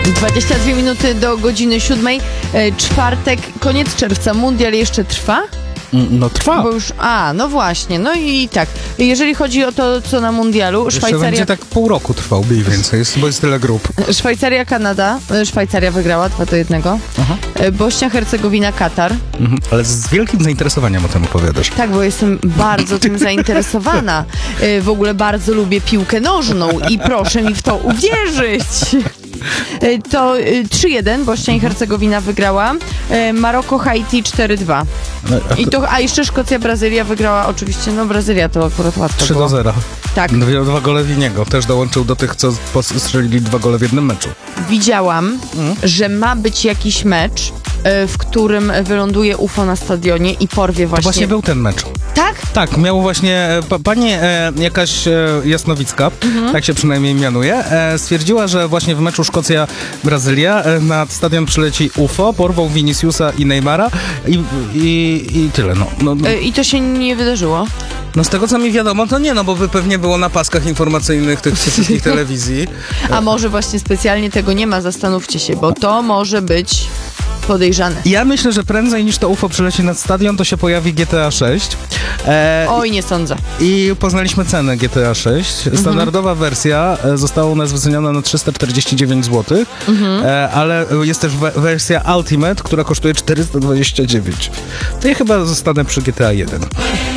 22 minuty do godziny 7. Czwartek, koniec czerwca. Mundial jeszcze trwa? No trwa. Bo już, no właśnie, no i tak. Jeżeli chodzi o to, co na mundialu, Jeszcze Szwajcaria... będzie tak pół roku trwał mniej więcej, bo jest tyle grup. Szwajcaria, Kanada. Szwajcaria wygrała 2-1. Aha. Bośnia, Hercegowina, Katar. Ale z wielkim zainteresowaniem o tym opowiadasz. Tak, bo jestem bardzo tym zainteresowana. W ogóle bardzo lubię piłkę nożną i proszę mi w to uwierzyć. To 3-1, Bośnia i Hercegowina wygrała. Maroko, Haiti 4-2. A jeszcze Szkocja, Brazylia wygrała oczywiście, Brazylia to akurat łatwo 3-0. Tak. 2 gole Winiego. Też dołączył do tych, co strzelili 2 gole w jednym meczu. Widziałam, że ma być jakiś mecz, w którym wyląduje UFO na stadionie i porwie właśnie... To właśnie był ten mecz. Tak? Tak, miało właśnie pani jakaś Jasnowicka, tak się przynajmniej mianuje, stwierdziła, że właśnie w meczu Szkocja-Brazylia na stadion przyleci UFO, porwał Viniciusa i Neymara i tyle, I to się nie wydarzyło? No z tego, co mi wiadomo, to nie, bo by pewnie było na paskach informacyjnych tych wszystkich telewizji. A może właśnie specjalnie tego nie ma, zastanówcie się, bo to może być podejrzane. Ja myślę, że prędzej niż to UFO przyleci nad stadion, to się pojawi GTA 6. Oj, nie sądzę. I poznaliśmy cenę GTA 6. Standardowa wersja została u nas wyceniona na 349 zł, ale jest też wersja Ultimate, która kosztuje 429. To ja chyba zostanę przy GTA 1.